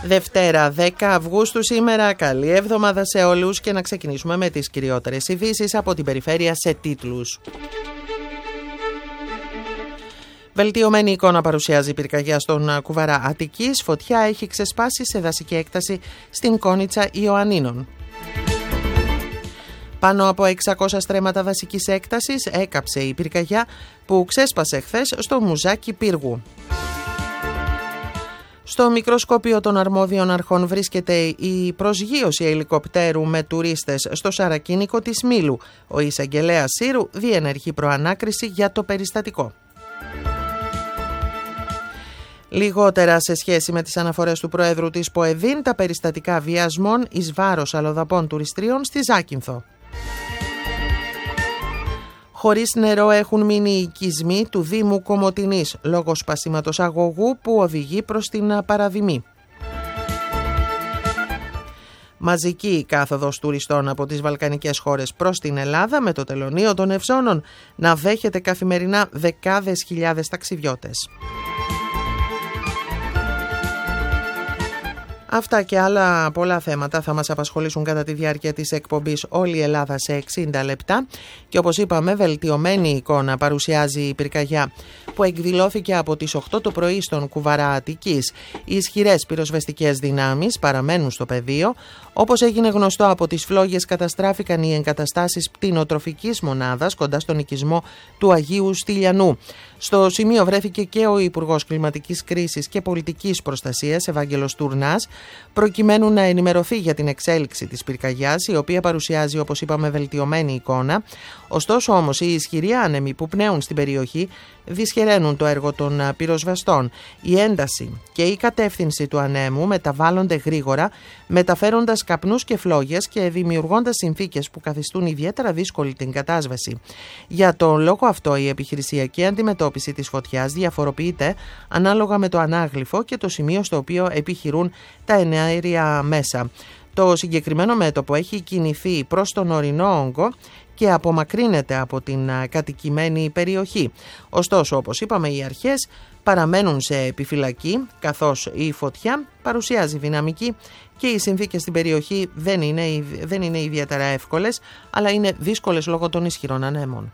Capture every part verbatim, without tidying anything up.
Δευτέρα δέκα Αυγούστου σήμερα, καλή εβδομάδα σε όλους και να ξεκινήσουμε με τις κυριότερες ειδήσεις από την περιφέρεια σε τίτλους. Βελτιωμένη εικόνα παρουσιάζει πυρκαγιά στον Κουβαρά Αττικής, φωτιά έχει ξεσπάσει σε δασική έκταση στην Κόνιτσα Ιωαννίνων. Πάνω από εξακόσια στρέμματα δασικής έκτασης έκαψε η πυρκαγιά που ξέσπασε χθες στο Μουζάκι Πύργου. Στο μικροσκόπιο των αρμόδιων αρχών βρίσκεται η προσγείωση ελικοπτέρου με τουρίστες στο σαρακίνικο της Μήλου. Ο εισαγγελέας Σύρου διενεργεί προανάκριση για το περιστατικό. Λιγότερα σε σχέση με τις αναφορές του Προέδρου της ΠΟΕΔΗΝ, τα περιστατικά βιασμών εις βάρος αλλοδαπών τουριστριών στη Ζάκυνθο. Χωρίς νερό έχουν μείνει οι οικισμοί του Δήμου Κομοτηνής λόγω σπασίματος αγωγού που οδηγεί προς την Παραδημή. Μαζική κάθοδος τουριστών από τις βαλκανικές χώρες προς την Ελλάδα με το τελωνείο των Ευζώνων να δέχεται καθημερινά δεκάδες χιλιάδες ταξιδιώτες. Αυτά και άλλα πολλά θέματα θα μας απασχολήσουν κατά τη διάρκεια της εκπομπής «Όλη η Ελλάδα σε εξήντα λεπτά» και όπως είπαμε βελτιωμένη εικόνα παρουσιάζει η πυρκαγιά που εκδηλώθηκε από τις οκτώ το πρωί στον Κουβαρά Αττικής. Οι ισχυρές πυροσβεστικές δυνάμεις παραμένουν στο πεδίο. Όπως έγινε γνωστό από τις φλόγες καταστράφηκαν οι εγκαταστάσεις πτηνοτροφικής μονάδας κοντά στον οικισμό του Αγίου Στυλιανού. Στο σημείο βρέθηκε και ο Υπουργός Κλιματικής Κρίσης και Πολιτικής Προστασίας Ευάγγελος Τουρνάς προκειμένου να ενημερωθεί για την εξέλιξη της πυρκαγιάς, η οποία παρουσιάζει όπως είπαμε βελτιωμένη εικόνα. Ωστόσο όμως οι ισχυροί άνεμοι που πνέουν στην περιοχή δυσχεραίνουν το έργο των πυροσβεστών. Η ένταση και η κατεύθυνση του ανέμου μεταβάλλονται γρήγορα, μεταφέροντας καπνούς και φλόγες και δημιουργώντας συνθήκες που καθιστούν ιδιαίτερα δύσκολη την κατάσβεση. Για τον λόγο αυτό η επιχειρησιακή αντιμετώπιση της φωτιάς διαφοροποιείται ανάλογα με το ανάγλυφο και το σημείο στο οποίο επιχειρούν τα εναέρια μέσα. Το συγκεκριμένο μέτωπο έχει κινηθεί προς τον ορεινό όγκο και απομακρύνεται από την κατοικημένη περιοχή. Ωστόσο, όπως είπαμε, οι αρχές παραμένουν σε επιφυλακή, καθώς η φωτιά παρουσιάζει δυναμική και οι συνθήκες στην περιοχή δεν είναι, δεν είναι ιδιαίτερα εύκολες, αλλά είναι δύσκολες λόγω των ισχυρών ανέμων.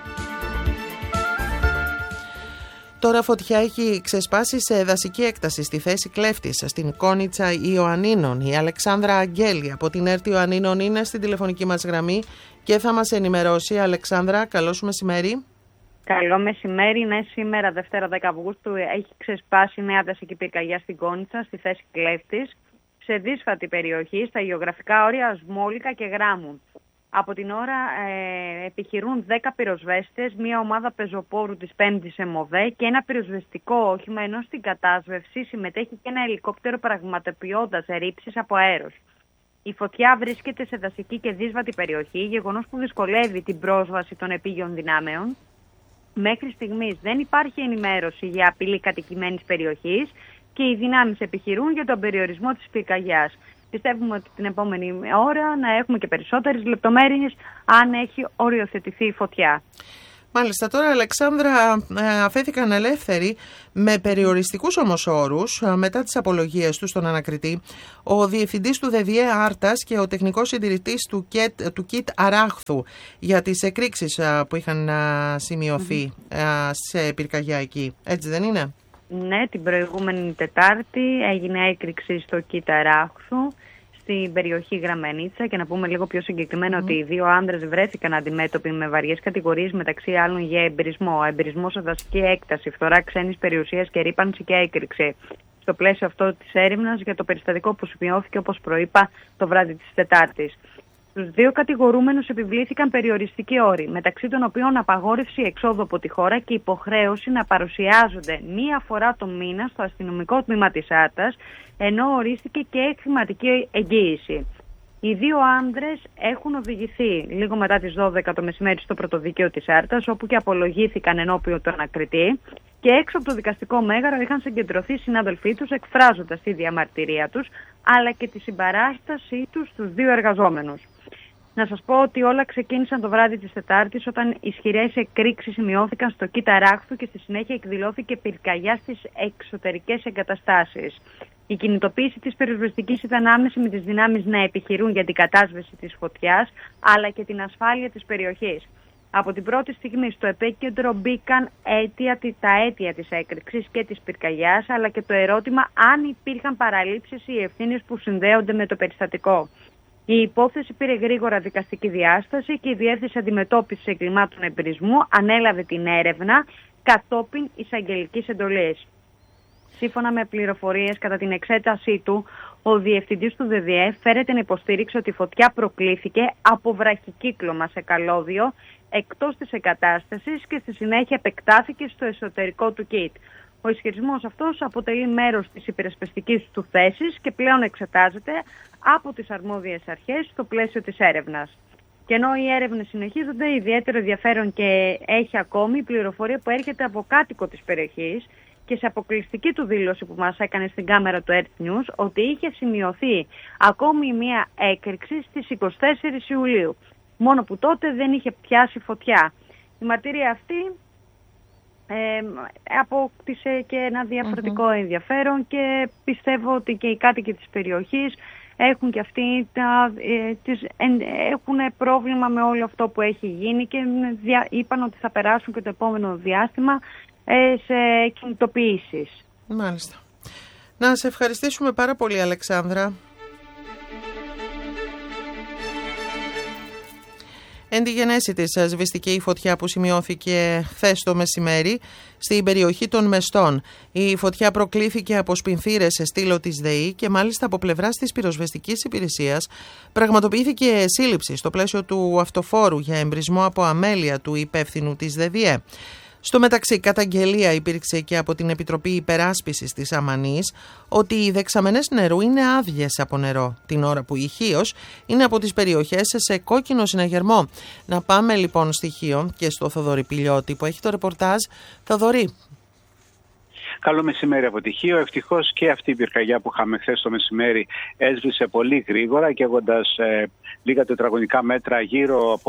Τώρα φωτιά έχει ξεσπάσει σε δασική έκταση στη θέση Κλέφτης, στην Κόνιτσα Ιωαννίνων. Η Αλεξάνδρα Αγγέλη από την ΕΡΤ Ιωαννίνων είναι στην τηλεφωνική μας γραμμή και θα μας ενημερώσει. Αλεξάνδρα, καλό σου μεσημέρι. Καλό μεσημέρι. Ναι, σήμερα Δευτέρα δέκα Αυγούστου έχει ξεσπάσει νέα δασική πυρκαγιά στην Κόνιτσα, στη θέση Κλέφτης, σε δύσβατη περιοχή, στα γεωγραφικά όρια Σμόλικα και Γράμμου. Από την ώρα ε, επιχειρούν δέκα πυροσβέστες, μία ομάδα πεζοπόρου της πέμπτης ΕΜΟΔΕ και ένα πυροσβεστικό όχημα, ενώ στην κατάσβευση συμμετέχει και ένα ελικόπτερο πραγματοποιώντας ρήψεις από αέρος. Η φωτιά βρίσκεται σε δασική και δύσβατη περιοχή, γεγονός που δυσκολεύει την πρόσβαση των επίγειων δυνάμεων. Μέχρι στιγμής δεν υπάρχει ενημέρωση για απειλή κατοικημένης περιοχής και οι δυνάμεις επιχειρούν για τον περιορισμό της πυρκαγιάς. Πιστεύουμε ότι την επόμενη ώρα να έχουμε και περισσότερες λεπτομέρειες αν έχει οριοθετηθεί η φωτιά. Μάλιστα, τώρα Αλεξάνδρα αφέθηκαν ελεύθεροι με περιοριστικούς όμως όρους μετά τις απολογίες του στον ανακριτή ο διευθυντής του ΔΕΔΙΕ Άρτας και ο τεχνικός συντηρητής του, ΚΕΤ, του ΚΙΤ Αράχθου για τις εκρήξεις που είχαν σημειωθεί mm-hmm. σε πυρκαγιά εκεί. Έτσι δεν είναι? Ναι, την προηγούμενη Τετάρτη έγινε έκρηξη στο ΚΙΤ Αράχθου στην περιοχή Γραμμενίτσα και να πούμε λίγο πιο συγκεκριμένα mm. ότι οι δύο άνδρες βρέθηκαν αντιμέτωποι με βαριές κατηγορίες, μεταξύ άλλων για εμπειρισμό, εμπειρισμό σε δασική έκταση, φθορά ξένης περιουσίας και ρύπανση και έκρηξη. Στο πλαίσιο αυτό της έρευνας για το περιστατικό που σημειώθηκε, όπως προείπα, το βράδυ της Τετάρτης. Στους δύο κατηγορούμενους επιβλήθηκαν περιοριστικοί όροι, μεταξύ των οποίων απαγόρευση εξόδου από τη χώρα και υποχρέωση να παρουσιάζονται μία φορά το μήνα στο αστυνομικό τμήμα της Άρτας, ενώ ορίστηκε και χρηματική εγγύηση. Οι δύο άνδρες έχουν οδηγηθεί λίγο μετά τις δώδεκα το μεσημέρι στο πρωτοδίκαιο της Άρτας, όπου και απολογήθηκαν ενώπιον του ανακριτή, και έξω από το δικαστικό μέγαρο είχαν συγκεντρωθεί οι συνάδελφοί τους εκφράζοντας τη διαμαρτυρία τους, αλλά και τη συμπαράστασή τους στους δύο εργαζόμενους. Να σας πω ότι όλα ξεκίνησαν το βράδυ της Τετάρτης, όταν ισχυρές εκρήξεις σημειώθηκαν στο ΚΙΤ Αράχθου και στη συνέχεια εκδηλώθηκε πυρκαγιά στις εξωτερικές εγκαταστάσεις. Η κινητοποίηση της πυροσβεστικής ήταν άμεση, με τις δυνάμεις να επιχειρούν για την κατάσβεση της φωτιάς, αλλά και την ασφάλεια της περιοχής. Από την πρώτη στιγμή στο επίκεντρο μπήκαν αίτια, τα αίτια της έκρηξης και της πυρκαγιάς, αλλά και το ερώτημα αν υπήρχαν παραλήψεις ή ευθύνες που συνδέονται με το περιστατικό. Η υπόθεση πήρε γρήγορα δικαστική διάσταση και η Διεύθυνση Αντιμετώπισης Εγκλημάτων Εμπειρισμού ανέλαβε την έρευνα κατόπιν εισαγγελικής εντολής. Σύμφωνα με πληροφορίες, κατά την εξέτασή του, ο διευθυντής του ΔΔΕ φέρεται να υποστήριξε ότι η φωτιά προκλήθηκε από βραχικύκλωμα σε καλώδιο εκτός της εγκατάστασης και στη συνέχεια επεκτάθηκε στο εσωτερικό του κιτ. Ο ισχυρισμός αυτός αποτελεί μέρος της υπερασπιστικής του θέσης και πλέον εξετάζεται από τις αρμόδιες αρχές στο πλαίσιο της έρευνας. Και ενώ οι έρευνες συνεχίζονται, ιδιαίτερο ενδιαφέρον και έχει ακόμη η πληροφορία που έρχεται από κάτοικο της περιοχής και σε αποκλειστική του δήλωση που μας έκανε στην κάμερα του Earth News, ότι είχε σημειωθεί ακόμη μία έκρηξη στις εικοστή τέταρτη Ιουλίου. Μόνο που τότε δεν είχε πιάσει φωτιά. Η μαρτυρία αυτή ε, απόκτησε και ένα διαφορετικό mm-hmm. ενδιαφέρον και πιστεύω ότι και οι κάτοικοι της περιοχής έχουν και αυτοί τα, ε, τις, ε, έχουν πρόβλημα με όλο αυτό που έχει γίνει και δια, είπαν ότι θα περάσουν και το επόμενο διάστημα ε, σε κινητοποιήσεις. Μάλιστα. Να σε ευχαριστήσουμε πάρα πολύ, Αλεξάνδρα. Εν τη γενέση της σβηστική η φωτιά που σημειώθηκε χθες το μεσημέρι στην περιοχή των Μεστών. Η φωτιά προκλήθηκε από σπινθήρες σε στήλο της ΔΕΗ και μάλιστα από πλευράς της πυροσβεστικής υπηρεσίας πραγματοποιήθηκε σύλληψη στο πλαίσιο του αυτοφόρου για εμπρισμό από αμέλεια του υπεύθυνου της ΔΕΔΙΕ. Στο μεταξύ, καταγγελία υπήρξε και από την Επιτροπή Υπεράσπισης της Αμανής ότι οι δεξαμενές νερού είναι άδειες από νερό, την ώρα που η Χίος είναι από τις περιοχές σε κόκκινο συναγερμό. Να πάμε λοιπόν στη Χίο και στο Θοδωρή Πηλιώτη που έχει το ρεπορτάζ. Θοδωρή. Καλό μεσημέρι από τη Χίο. Ευτυχώς και αυτή η πυρκαγιά που είχαμε χθες το μεσημέρι έσβησε πολύ γρήγορα και έχοντας ε, λίγα τετραγωνικά μέτρα γύρω από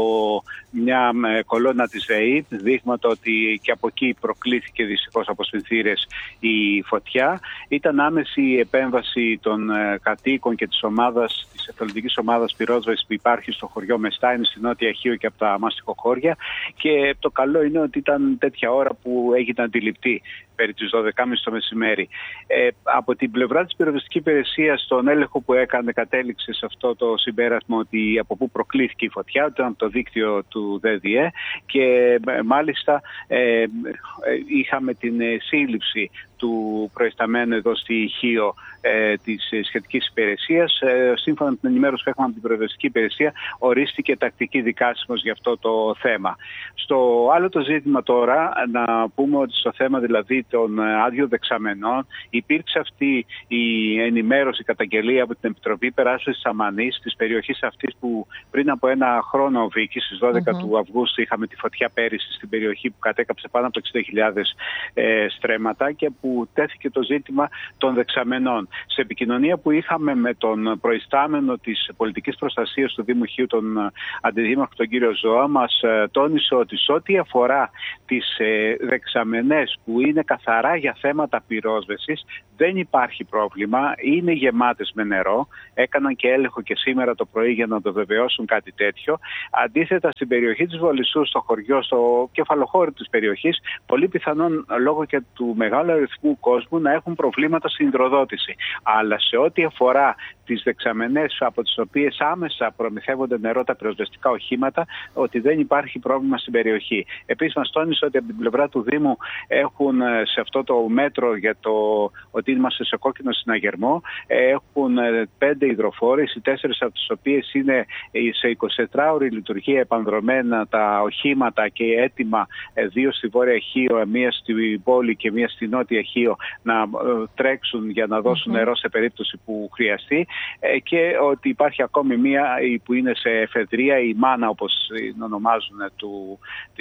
μια ε, κολόνα της ΔΕΗ, δείγματα ότι και από εκεί προκλήθηκε δυστυχώς από σπινθήρες η φωτιά. Ήταν άμεση η επέμβαση των ε, κατοίκων και της ομάδας, της εθελοντικής ομάδας πυρόσβεσης που υπάρχει στο χωριό Μεστά, είναι στην Νότια Χίο και από τα μαστιχοχώρια, και το καλό είναι ότι ήταν τέτοια ώρα που έγινε αντιληπτή, περί τις δώδεκα και μισή το μεσημέρι. Ε, από την πλευρά της πυροσβεστικής υπηρεσίας, στον έλεγχο που έκανε, κατέληξε σε αυτό το συμπέρασμα ότι από πού προκλήθηκε η φωτιά, ότι ήταν από το δίκτυο του ΔΔΕ, και ε, μάλιστα ε, ε, είχαμε την ε, σύλληψη του προϊσταμένου εδώ στη Χίο ε, της σχετικής υπηρεσίας. Ε, σύμφωνα με την ενημέρωση που έχουμε από την πυροσβεστική υπηρεσία, ορίστηκε τακτική δικάσιμος για αυτό το θέμα. Στο άλλο το ζήτημα τώρα, να πούμε ότι στο θέμα δηλαδή των άδειων δεξαμενών, υπήρξε αυτή η ενημέρωση, η καταγγελία από την Επιτροπή Υπεράσπισης της Αμανής, της περιοχής αυτής που πριν από ένα χρόνο, Βίκη, στις δώδεκα mm-hmm. του Αυγούστου, είχαμε τη φωτιά πέρυσι στην περιοχή που κατέκαψε πάνω από εξήντα χιλιάδες ε, στρέμματα και που τέθηκε το ζήτημα των δεξαμενών. Σε επικοινωνία που είχαμε με τον προϊστάμενο της πολιτικής προστασίας του Δήμου Χίου, τον αντιδήμαρχο τον κύριο Ζώα, μας ε, τόνισε ότι σε ό,τι αφορά τις ε, δεξαμενές που είναι καθαρά για θέματα πυρόσβεσης, δεν υπάρχει πρόβλημα, είναι γεμάτες με νερό. Έκαναν και έλεγχο και σήμερα το πρωί για να το βεβαιώσουν κάτι τέτοιο. Αντίθετα, στην περιοχή της Βολισσού, στο χωριό, στο κεφαλοχώριο της περιοχής, πολύ πιθανόν λόγω και του μεγάλου αριθμού κόσμου να έχουν προβλήματα στην υδροδότηση. Αλλά σε ό,τι αφορά τις δεξαμενές από τις οποίες άμεσα προμηθεύονται νερό τα πυροσβεστικά οχήματα, ότι δεν υπάρχει πρόβλημα στην περιοχή. Επίσης, μας τόνισε ότι από την πλευρά του Δήμου έχουν σε αυτό το μέτρο για το ότι είμαστε σε κόκκινο συναγερμό, έχουν πέντε υδροφόρες, οι τέσσερις από τις οποίες είναι σε εικοσιτετράωρη λειτουργία επανδρομένα τα οχήματα και έτοιμα, δύο στη Βόρεια Χίο, μία στην πόλη και μία στη Νότια Χίο, να τρέξουν για να δώσουν mm-hmm. νερό σε περίπτωση που χρειαστεί, και ότι υπάρχει ακόμη μία που είναι σε εφεδρεία, η μάνα όπως την ονομάζουν του,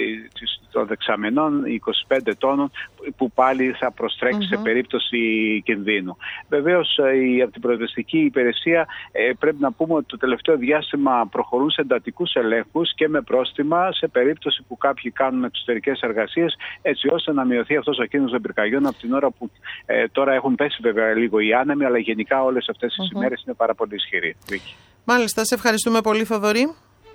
των δεξαμενών, είκοσι πέντε τόνων, που πάλι θα προστρέξει mm-hmm. σε περίπτωση κινδύνου. Βεβαίως, από την πυροσβεστική υπηρεσία πρέπει να πούμε ότι το τελευταίο διάστημα προχωρούν σε εντατικούς ελέγχους και με πρόστιμα σε περίπτωση που κάποιοι κάνουν εξωτερικές εργασίες, έτσι ώστε να μειωθεί αυτός ο κίνδυνος των πυρκαγιών από την ώρα που ε, τώρα έχουν πέσει βέβαια λίγο οι άνεμοι, αλλά γενικά όλες αυτές τις mm-hmm. ημέρες είναι πάρα πολύ ισχυροί. Μάλιστα, σε ευχαριστούμε πολύ, Θοδωρή.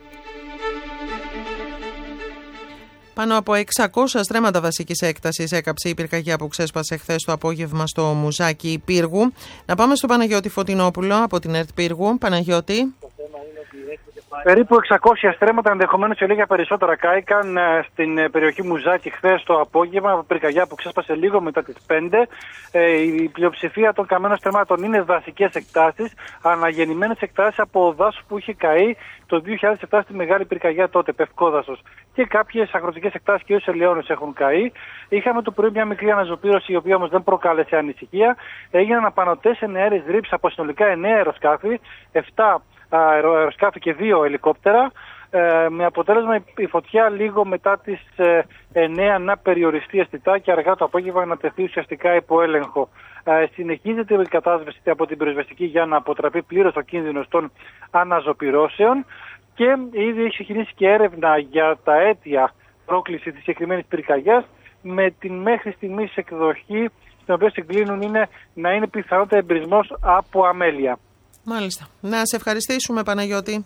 Πάνω από εξακόσια στρέμματα βασικής έκτασης έκαψε η πυρκαγιά που ξέσπασε χθες το απόγευμα στο Μουζάκι Πύργου. Να πάμε στο Παναγιώτη Φωτεινόπουλο από την ΕΡΤ Πύργου. Παναγιώτη. Περίπου εξακόσια στρέμματα, ενδεχομένως και λίγα περισσότερα, κάηκαν στην περιοχή Μουζάκι χθες το απόγευμα. Πυρκαγιά που ξέσπασε λίγο μετά τις πέντε. Η πλειοψηφία των καμένων στρεμμάτων είναι δασικές εκτάσεις, αναγεννημένες εκτάσεις από δάσος που είχε καεί το δύο χιλιάδες επτά στη μεγάλη πυρκαγιά τότε, πευκό δάσος. Και κάποιες αγροτικές εκτάσεις και σε ελαιώνες έχουν καεί. Είχαμε το πρωί μια μικρή αναζωπήρωση, η οποία όμως δεν προκάλεσε ανησυχία. Έγιναν απανωτές εναέρειες ρήψεις από συνολικά εννέα αεροσκάφη, επτά αεροσκάφη και δύο ελικόπτερα, ε, με αποτέλεσμα η φωτιά λίγο μετά τις ε, εννέα να περιοριστεί αισθητά και αργά το απόγευμα να τεθεί ουσιαστικά υπό έλεγχο. Ε, συνεχίζεται η κατάσβεση από την πυροσβεστική για να αποτραπεί πλήρως ο κίνδυνος των αναζωπυρώσεων και ήδη έχει ξεκινήσει και έρευνα για τα αίτια πρόκληση της συγκεκριμένης πυρκαγιάς, με την μέχρι στιγμής εκδοχή στην οποία συγκλίνουν είναι να είναι πιθανότητα εμπρισμός από αμέλεια. Μάλιστα. Να σε ευχαριστήσουμε, Παναγιώτη.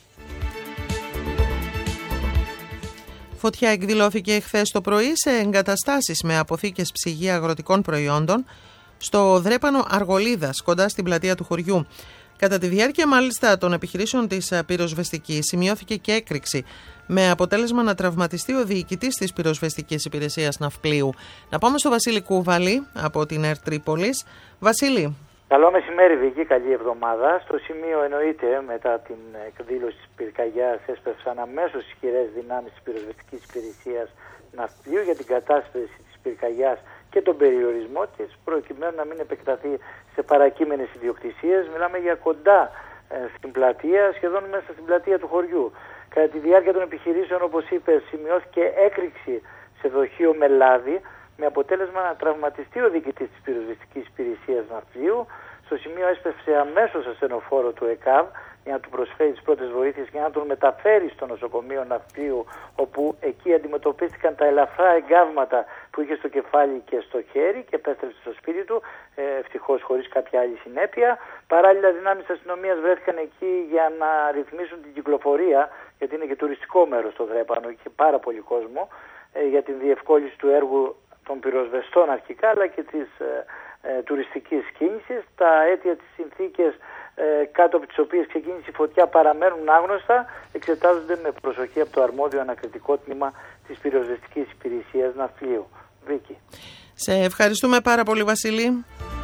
Φωτιά εκδηλώθηκε χθες το πρωί σε εγκαταστάσεις με αποθήκες ψυγεία αγροτικών προϊόντων στο Δρέπανο Αργολίδας, κοντά στην πλατεία του χωριού. Κατά τη διάρκεια μάλιστα των επιχειρήσεων της πυροσβεστικής σημειώθηκε και έκρηξη, με αποτέλεσμα να τραυματιστεί ο διοικητής της πυροσβεστικής υπηρεσίας ναυπλίου. Να πάμε στο Βασίλη Κούβαλη από την ΕΡΤ Τρίπολης. Βασίλη. Καλό μεσημέρι, Βίκη, καλή εβδομάδα. Στο σημείο εννοείται μετά την εκδήλωση της πυρκαγιάς έσπευσαν αμέσως ισχυρές δυνάμεις της πυροσβεστικής υπηρεσίας ναυπλίου για την κατάσβεση της πυρκαγιάς και τον περιορισμό της, προκειμένου να μην επεκταθεί σε παρακείμενες ιδιοκτησίες. Μιλάμε για κοντά ε, στην πλατεία, σχεδόν μέσα στην πλατεία του χωριού. Κατά τη διάρκεια των επιχειρήσεων, όπως είπε, σημειώθηκε έκρηξη σε δοχείο με λάδι, με αποτέλεσμα να τραυματιστεί ο διοικητής της πυροσβεστικής υπηρεσίας ναυπλίου. Στο σημείο έσπευσε αμέσως ασθενοφόρο του ΕΚΑΒ για να του προσφέρει τις πρώτες βοήθειες και να τον μεταφέρει στο νοσοκομείο ναυπλίου, όπου εκεί αντιμετωπίστηκαν τα ελαφρά εγκάβματα που είχε στο κεφάλι και στο χέρι και επέστρεψε στο σπίτι του, ε, ευτυχώς χωρίς κάποια άλλη συνέπεια. Παράλληλα, δυνάμεις της αστυνομίας βρέθηκαν εκεί για να ρυθμίσουν την κυκλοφορία, γιατί είναι και τουριστικό μέρος το Δρέπανο, είχε πάρα πολύ κόσμο, ε, για την διευκόλυνση του έργου των πυροσβεστών αρχικά, αλλά και της ε, ε, τουριστικής κίνησης. Τα αίτια της συνθήκες ε, κάτω από τις οποίες ξεκίνησε η φωτιά παραμένουν άγνωστα, εξετάζονται με προσοχή από το αρμόδιο ανακριτικό τμήμα της πυροσβεστικής υπηρεσίας ναυπλίου. Βίκη. Σε ευχαριστούμε πάρα πολύ, Βασίλη.